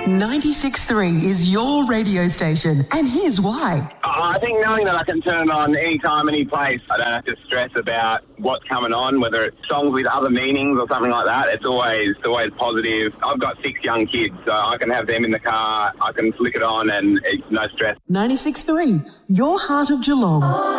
96.3 is your radio station, and here's why. I think knowing that I can turn it on anytime, any place, I don't have to stress about what's coming on, whether it's songs with other meanings or something like that. It's always positive. I've got 6 young kids, so I can have them in the car. I can flick it on and it's no stress. 96.3, your heart of Geelong.